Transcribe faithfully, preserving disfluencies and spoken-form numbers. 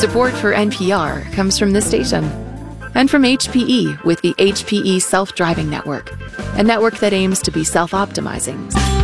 Support for N P R comes from this station and from H P E with the H P E Self-Driving Network, a network that aims to be self-optimizing.